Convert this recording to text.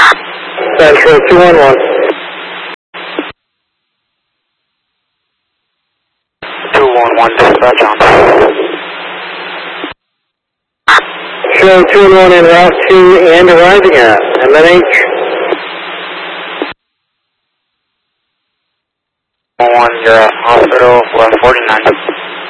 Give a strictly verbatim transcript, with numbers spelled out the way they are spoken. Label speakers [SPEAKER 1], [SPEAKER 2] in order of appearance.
[SPEAKER 1] Central two one one.
[SPEAKER 2] two one one, dispatch on.
[SPEAKER 1] Show two one one en route to and arriving at M N H.
[SPEAKER 2] one one, you're at hospital, one forty-nine.